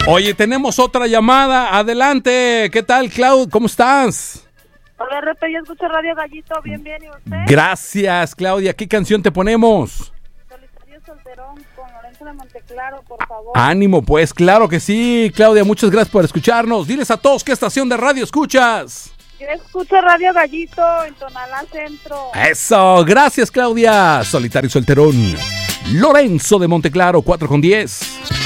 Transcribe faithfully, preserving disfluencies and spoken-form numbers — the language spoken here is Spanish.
Oye, tenemos otra llamada. Adelante. ¿Qué tal, Clau? ¿Cómo estás? Hola, Repe, yo escucho Radio Gallito. Bien, bien. ¿Y usted? Gracias, Claudia. ¿Qué canción te ponemos? Solitario Solterón con Lorenzo de Monteclaro, por favor. Ánimo, pues. Claro que sí, Claudia. Muchas gracias por escucharnos. Diles a todos qué estación de radio escuchas. Yo escucho Radio Gallito en Tonalá Centro. Eso. Gracias, Claudia. Solitario Solterón. Lorenzo de Monteclaro, cuatro con diez.